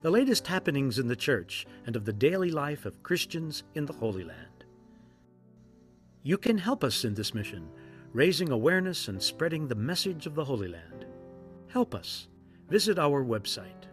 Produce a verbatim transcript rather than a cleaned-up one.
the latest happenings in the Church and of the daily life of Christians in the Holy Land. You can help us in this mission, raising awareness and spreading the message of the Holy Land. Help us. Visit our website,